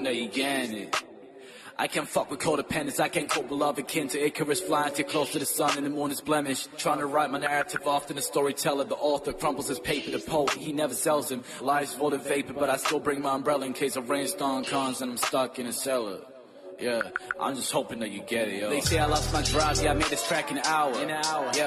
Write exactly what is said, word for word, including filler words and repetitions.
hoping that you get it. I can't fuck with codependence, I can't cope with love akin to Icarus, flying too close to the sun in the morning's blemish. Trying to write my narrative, often the storyteller, the author crumbles his paper, the poet, he never sells him. Life's voted vapor, but I still bring my umbrella in case a rainstorm comes and I'm stuck in a cellar. Yeah, I'm just hoping that you get it, yo. They say I lost my drive, yeah, I made this track in an hour. In an hour. Yeah.